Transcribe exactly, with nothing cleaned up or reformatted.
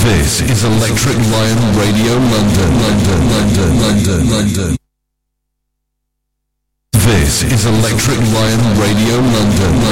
This is Electric Lion Radio London, London, London, London, London. This is Electric Lion Radio London.